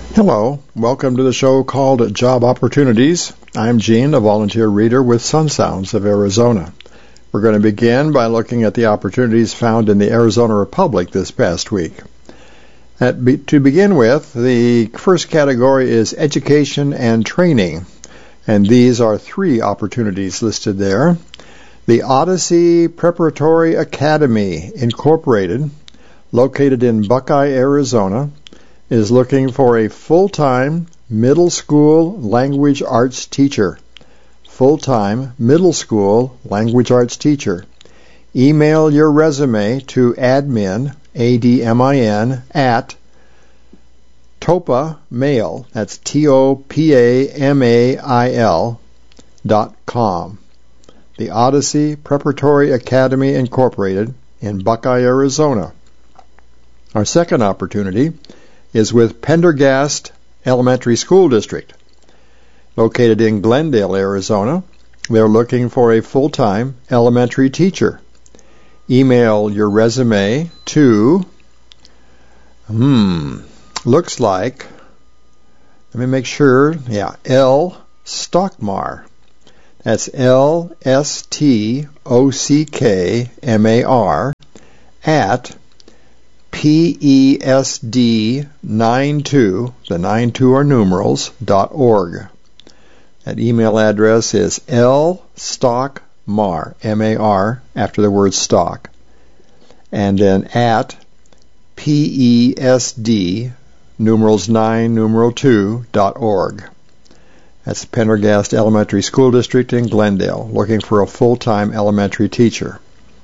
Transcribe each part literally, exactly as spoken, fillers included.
Hello, welcome to the show called Job Opportunities. I'm Gene, a volunteer reader with Sun Sounds of Arizona. We're going to begin by looking at the opportunities found in the Arizona Republic this past week. At be, to begin with, the first category is education and training, and these are three opportunities listed there. The Odyssey Preparatory Academy, Incorporated, located in Buckeye, Arizona, is looking for a full-time middle school language arts teacher. Full-time middle school language arts teacher. Email your resume to admin, A D M I N, at topamail, that's T O P A M A I L, dot com. The Odyssey Preparatory Academy, Incorporated, in Buckeye, Arizona. Our second opportunity is with Pendergast Elementary School District. Located in Glendale, Arizona, they're looking for a full-time elementary teacher. Email your resume to, hmm, looks like, let me make sure, yeah, L. Stockmar. That's L S T O C K M A R at P E S D ninety-two, the ninety-two are numerals, dot org. That email address is lstockmar, M A R, after the word stock, and then at P E S D, numerals nine, numeral two, dot org. That's Pendergast Elementary School District in Glendale, looking for a full-time elementary teacher.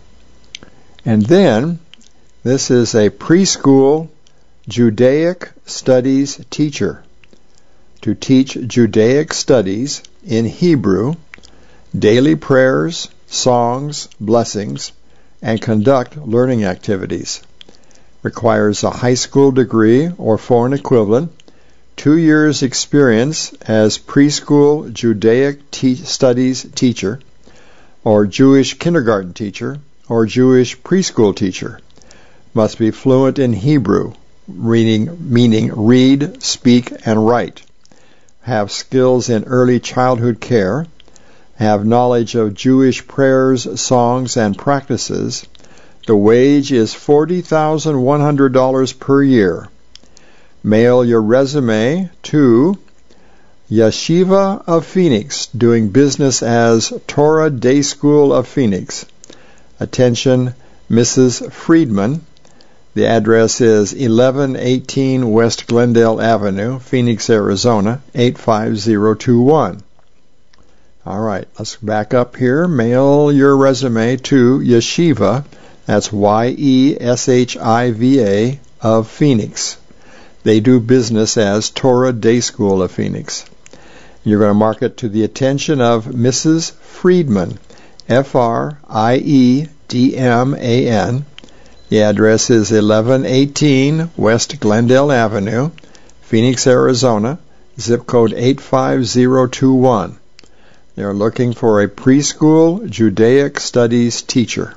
And then, this is a preschool Judaic studies teacher to teach Judaic studies in Hebrew, daily prayers, songs, blessings, and conduct learning activities. Requires a high school degree or foreign equivalent, two years experience as preschool Judaic te- studies teacher, or Jewish kindergarten teacher, or Jewish preschool teacher. Must be fluent in Hebrew, reading, meaning read, speak, and write. Have skills in early childhood care. Have knowledge of Jewish prayers, songs, and practices. The wage is forty thousand one hundred dollars per year. Mail your resume to Yeshiva of Phoenix, doing business as Torah Day School of Phoenix. Attention, Missus Friedman. The address is eleven eighteen West Glendale Avenue, Phoenix, Arizona, eight five zero two one. All right, let's back up here. Mail your resume to Yeshiva, that's Y E S H I V A, of Phoenix. They do business as Torah Day School of Phoenix. You're going to mark it to the attention of Missus Friedman, F R I E D M A N. The address is eleven eighteen West Glendale Avenue, Phoenix, Arizona, zip code eight five zero two one. They're looking for a preschool Judaic studies teacher.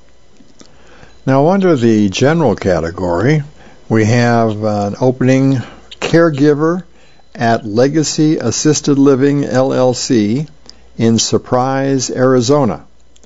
Now, under the general category, we have an opening caregiver at Legacy Assisted Living, L L C, in Surprise, Arizona.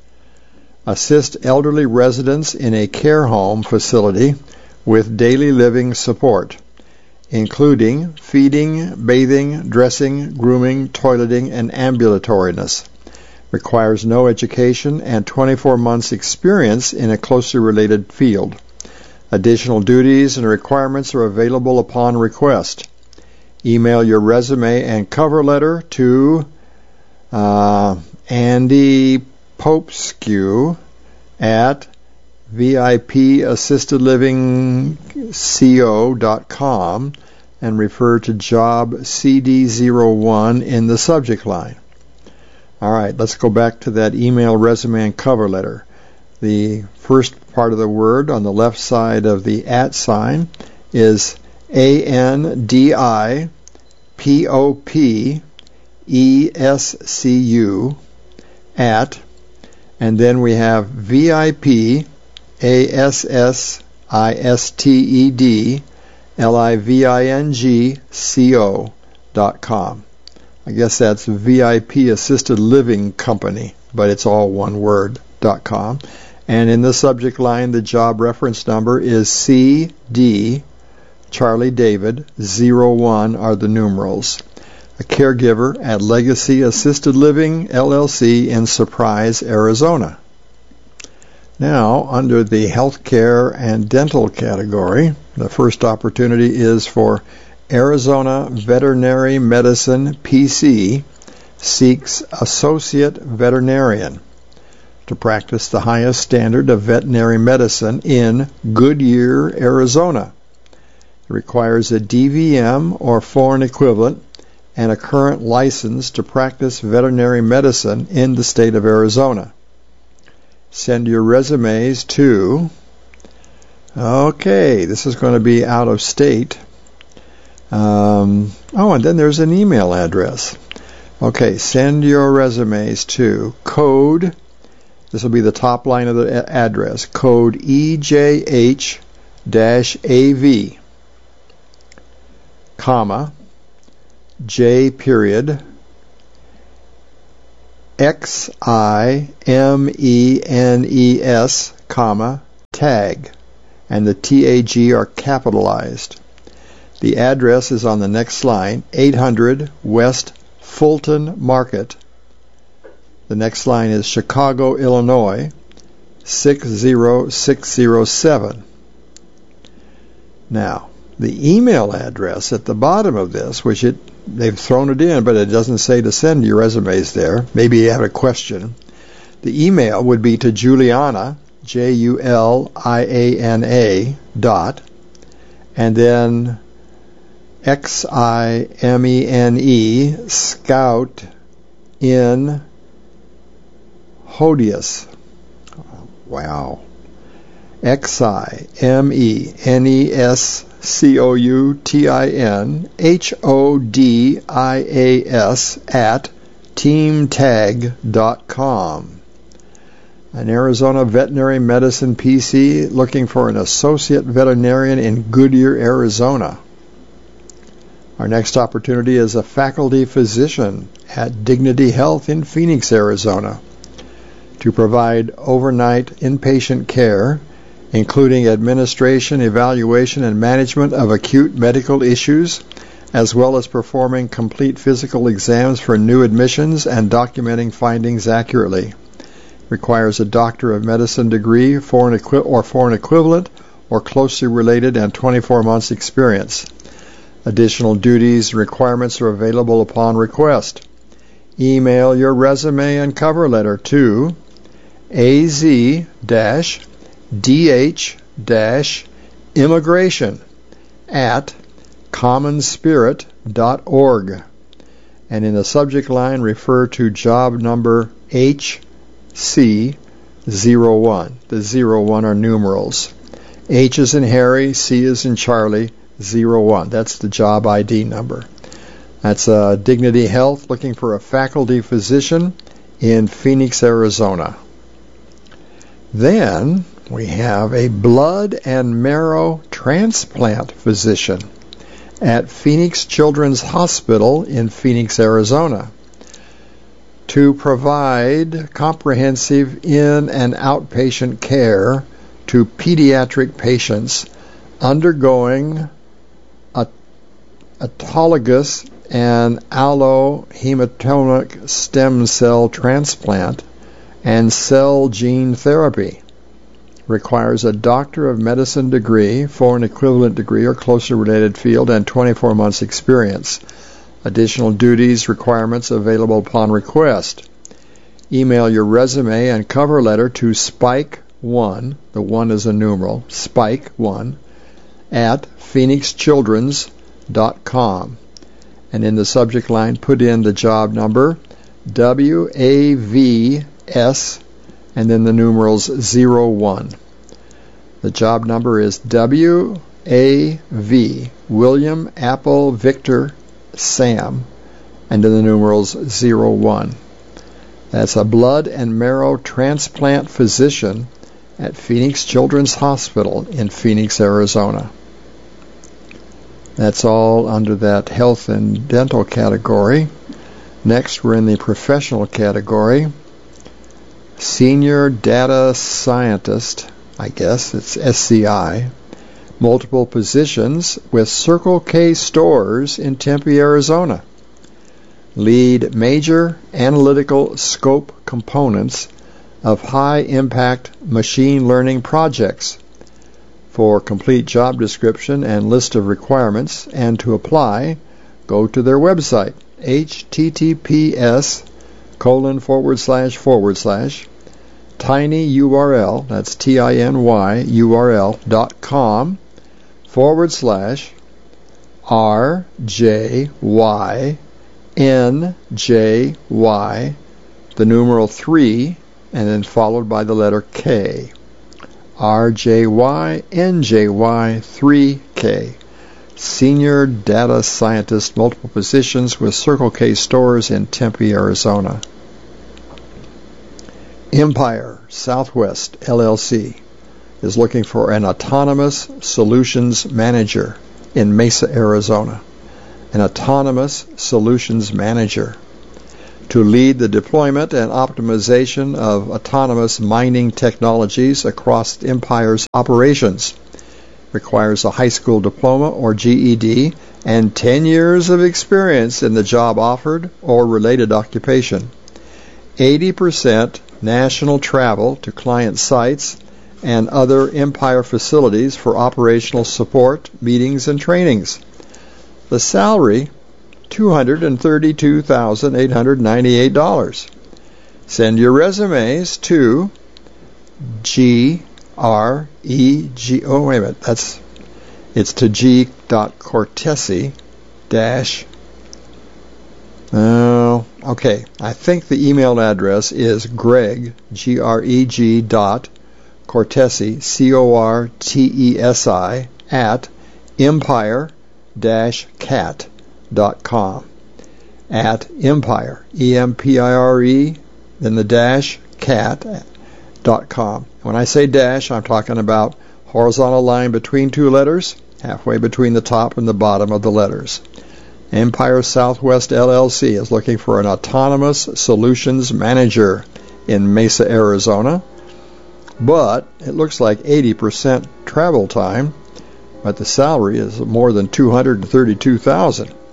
Assist elderly residents in a care home facility with daily living support, including feeding, bathing, dressing, grooming, toileting, and ambulatoriness. Requires no education and twenty-four months experience in a closely related field. Additional duties and requirements are available upon request. Email your resume and cover letter to uh, Andy Popescu at V I P assisted living co dot com and refer to job C D zero one in the subject line. All right, let's go back to that email, resume, and cover letter. The first part of the word on the left side of the at sign is A N D I P O P E S C U at, and then we have V I P A S S I S T E D L I V I N G C O dot com. I guess that's V I P Assisted Living Company, but it's all one word, dot com. And in the subject line, the job reference number is C D Charlie David zero one are the numerals. A caregiver at Legacy Assisted Living, L L C in Surprise, Arizona. Now, under the healthcare and dental category, the first opportunity is for Arizona Veterinary Medicine P C seeks Associate Veterinarian to practice the highest standard of veterinary medicine in Goodyear, Arizona. It requires a D V M or foreign equivalent and a current license to practice veterinary medicine in the state of Arizona. Send your resumes to, okay, this is going to be out of state. Um, oh, and then there's an email address. Okay, send your resumes to code, this will be the top line of the address, code E J H A V, comma, J period, X I M E N E S, comma, tag, and the T A G are capitalized. The address is on the next line, eight hundred West Fulton Market. The next line is Chicago, Illinois, six zero six zero seven. Now, the email address at the bottom of this, which it they've thrown it in, but it doesn't say to send your resumes there. Maybe you have a question. The email would be to Juliana, J U L I A N A, dot, and then X I M E N E, Scout, in Hodius. Wow. X I M E N E S C O U T I N H O D I A S at teamtag dot com. An Arizona Veterinary Medicine P C looking for an associate veterinarian in Goodyear, Arizona. Our next opportunity is a faculty physician at Dignity Health in Phoenix, Arizona, to provide overnight inpatient care, including administration, evaluation, and management of acute medical issues, as well as performing complete physical exams for new admissions and documenting findings accurately. Requires a Doctor of Medicine degree foreign equi- or foreign equivalent or closely related and twenty-four months experience. Additional duties and requirements are available upon request. Email your resume and cover letter to A Z D H immigration at commonspirit dot org, and in the subject line refer to job number H C zero one. The zero one are numerals. H is in Harry, C is in Charlie, zero one. That's the job I D number. That's uh, Dignity Health looking for a faculty physician in Phoenix, Arizona. Then we have a blood and marrow transplant physician at Phoenix Children's Hospital in Phoenix, Arizona, to provide comprehensive in- and outpatient care to pediatric patients undergoing a- autologous and allohematomic stem cell transplant and cell gene therapy. Requires a Doctor of Medicine degree, foreign equivalent degree or closely related field, and twenty-four months experience. Additional duties, requirements available upon request. Email your resume and cover letter to Spike one, the one is a numeral, Spike one, at phoenix children's dot com. And in the subject line, put in the job number, W A V S, and then the numerals zero one. The job number is W A V, William Apple Victor Sam, and then the numerals zero one. That's a blood and marrow transplant physician at Phoenix Children's Hospital in Phoenix, Arizona. That's all under that health and dental category. Next, we're in the professional category. Senior Data Scientist, I guess it's S C I. Multiple positions with Circle K stores in Tempe, Arizona. Lead major analytical scope components of high-impact machine learning projects. For complete job description and list of requirements and to apply, go to their website, https colon forward slash forward slash tinyurl, that's T-I-N-Y U-R-L dot com forward slash R-J-Y N-J-Y, the numeral three, and then followed by the letter K. R J Y N J Y three K. Senior Data Scientist, multiple positions with Circle K stores in Tempe, Arizona. Empire Southwest L L C is looking for an autonomous solutions manager in Mesa, Arizona. An autonomous solutions manager to lead the deployment and optimization of autonomous mining technologies across Empire's operations. Requires a high school diploma or G E D and ten years of experience in the job offered or related occupation. eighty percent national travel to client sites and other Empire facilities for operational support, meetings, and trainings. The salary, two hundred thirty-two thousand eight hundred ninety-eight dollars. Send your resumes to G R E G. Oh, wait a minute. That's it's to G. Cortese dash. Oh, okay. I think the email address is Greg G R E G dot Cortesi C O R T E S I at Empire dash cat dot com. At Empire, E M P I R E, then the dash cat dot com. When I say dash, I'm talking about horizontal line between two letters, halfway between the top and the bottom of the letters. Empire Southwest L L C is looking for an autonomous solutions manager in Mesa, Arizona. But it looks like eighty percent travel time, but the salary is more than two hundred thirty-two thousand dollars.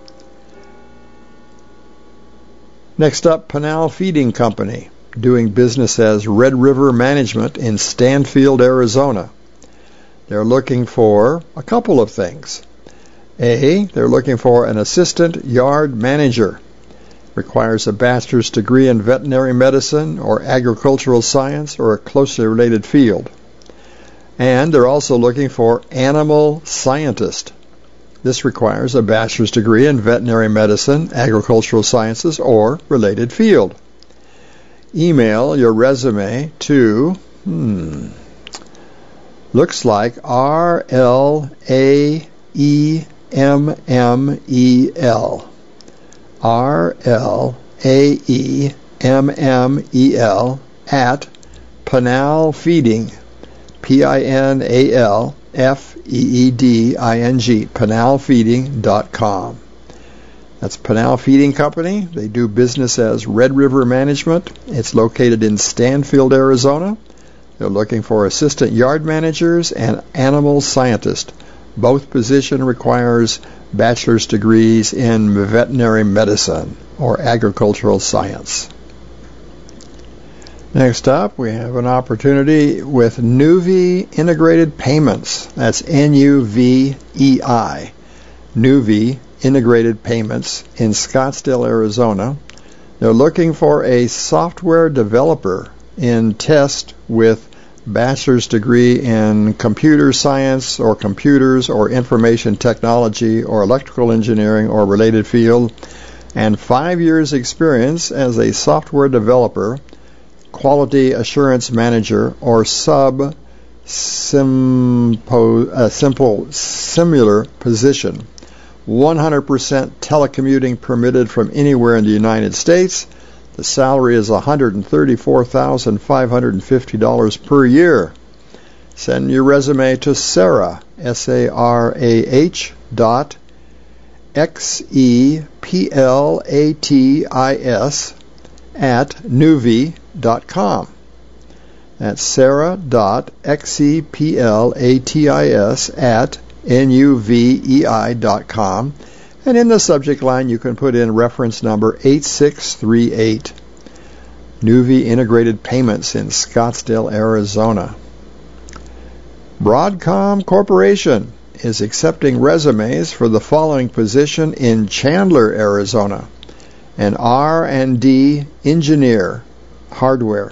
Next up, Pinal Feeding Company, doing business as Red River Management in Stanfield, Arizona. They're looking for a couple of things. A, they're looking for an assistant yard manager. Requires a bachelor's degree in veterinary medicine or agricultural science or a closely related field. And they're also looking for animal scientist. This requires a bachelor's degree in veterinary medicine, agricultural sciences, or related field. Email your resume to, hmm, looks like R L A E M M E L. R L A E M M E L at Pinal Feeding, P I N A L F E E D I N G, pinal feeding dot com. That's Pinal Feeding Company. They do business as Red River Management. It's located in Stanfield, Arizona. They're looking for assistant yard managers and animal scientists. Both position requires bachelor's degrees in veterinary medicine or agricultural science. Next up, we have an opportunity with Nuvei Integrated Payments. That's N U V E I. Nuvei Integrated Payments in Scottsdale, Arizona. They're looking for a software developer in test with bachelor's degree in computer science or computers or information technology or electrical engineering or related field, and five years experience as a software developer, quality assurance manager, or sub simpo, uh, simple similar position. one hundred percent telecommuting permitted from anywhere in the United States. The salary is one hundred thirty-four thousand five hundred fifty dollars per year. Send your resume to Sarah, S A R A H dot X E P L A T I S at nuvi dot com. That's sarah.xeplatis at nuvei dot com. And in the subject line, you can put in reference number eight six three eight. Nuvi Integrated Payments in Scottsdale, Arizona. Broadcom Corporation is accepting resumes for the following position in Chandler, Arizona. An R and D engineer, hardware.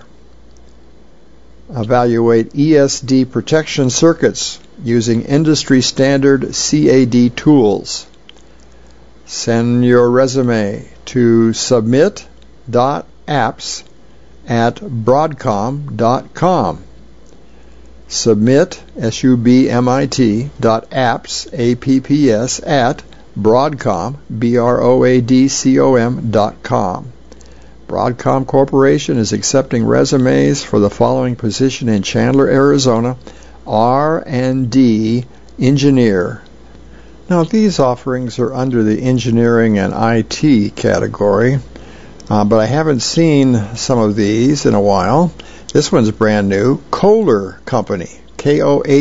Evaluate E S D protection circuits using industry standard C A D tools. Send your resume to submit dot apps at broadcom dot com. Submit, S U B M I T, dot apps, A P P S, at Broadcom, B R O A D C O M, dot com. Broadcom Corporation is accepting resumes for the following position in Chandler, Arizona, R and D engineer. Now, these offerings are under the engineering and I T category, uh, but I haven't seen some of these in a while. This one's brand new. Kohler Company, K O H